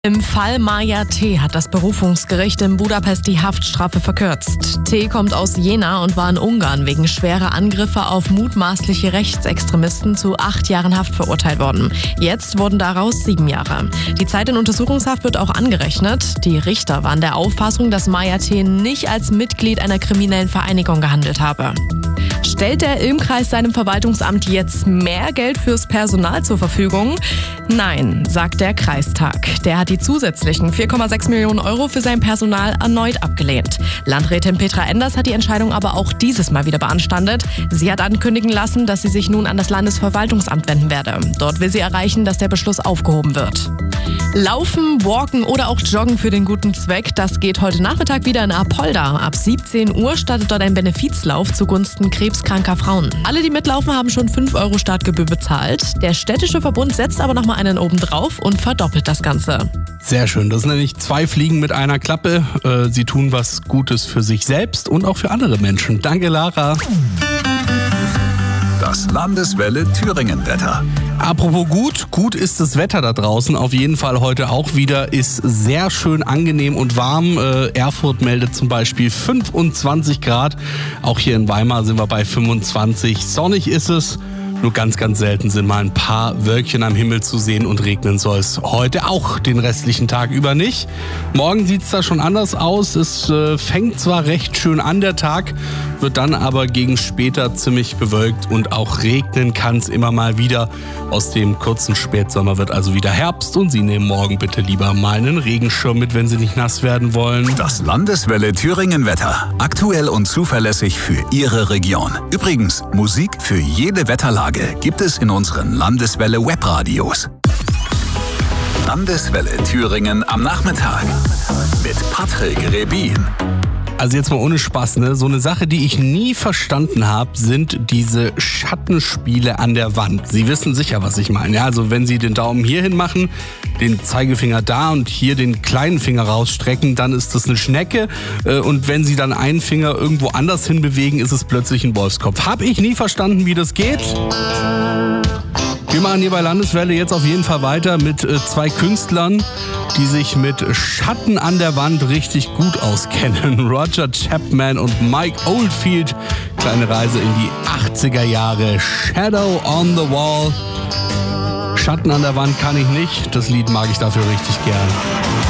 Im Fall Maja T. hat das Berufungsgericht in Budapest die Haftstrafe verkürzt. T. kommt aus Jena und war in Ungarn wegen schwerer Angriffe auf mutmaßliche Rechtsextremisten zu 8 Jahren Haft verurteilt worden. Jetzt wurden daraus 7 Jahre. Die Zeit in Untersuchungshaft wird auch angerechnet. Die Richter waren der Auffassung, dass Maja T. nicht als Mitglied einer kriminellen Vereinigung gehandelt habe. Stellt der Ilm-Kreis seinem Verwaltungsamt jetzt mehr Geld fürs Personal zur Verfügung? Nein, sagt der Kreistag. Der hat die zusätzlichen 4,6 Millionen Euro für sein Personal erneut abgelehnt. Landrätin Petra Enders hat die Entscheidung aber auch dieses Mal wieder beanstandet. Sie hat ankündigen lassen, dass sie sich nun an das Landesverwaltungsamt wenden werde. Dort will sie erreichen, dass der Beschluss aufgehoben wird. Laufen, walken oder auch joggen für den guten Zweck, das geht heute Nachmittag wieder in Apolda. Ab 17 Uhr startet dort ein Benefizlauf zugunsten krebskranker Frauen. Alle, die mitlaufen, haben schon 5 Euro Startgebühr bezahlt. Der städtische Verbund setzt aber nochmal einen oben drauf und verdoppelt das Ganze. Sehr schön, das sind nämlich 2 Fliegen mit einer Klappe. Sie tun was Gutes für sich selbst und auch für andere Menschen. Danke, Lara. Das Landeswelle Thüringen-Wetter. Apropos gut ist das Wetter da draußen. Auf jeden Fall heute auch wieder. Ist sehr schön angenehm und warm. Erfurt meldet zum Beispiel 25 Grad. Auch hier in Weimar sind wir bei 25. Sonnig ist es. Nur ganz selten sind mal ein paar Wölkchen am Himmel zu sehen und regnen soll es heute auch den restlichen Tag über nicht. Morgen sieht es da schon anders aus. Es fängt zwar recht schön an der Tag, wird dann aber gegen später ziemlich bewölkt und auch regnen kann es immer mal wieder. Aus dem kurzen Spätsommer wird also wieder Herbst und Sie nehmen morgen bitte lieber mal einen Regenschirm mit, wenn Sie nicht nass werden wollen. Das Landeswelle Thüringen-Wetter. Aktuell und zuverlässig für Ihre Region. Übrigens, Musik für jede Wetterlage gibt es in unseren Landeswelle Webradios. Landeswelle Thüringen am Nachmittag mit Patrick Rebin. Also jetzt mal ohne Spaß, ne? So eine Sache, die ich nie verstanden habe, sind diese Schattenspiele an der Wand. Sie wissen sicher, was ich meine. Ja, also wenn Sie den Daumen hier hin machen, den Zeigefinger da und hier den kleinen Finger rausstrecken, dann ist das eine Schnecke. Und wenn Sie dann einen Finger irgendwo anders hin bewegen, ist es plötzlich ein Wolfskopf. Hab ich nie verstanden, wie das geht. Wir machen hier bei Landeswelle jetzt auf jeden Fall weiter mit 2 Künstlern, die sich mit Schatten an der Wand richtig gut auskennen. Roger Chapman und Mike Oldfield. Kleine Reise in die 80er Jahre. Shadow on the Wall. Schatten an der Wand kann ich nicht. Das Lied mag ich dafür richtig gern.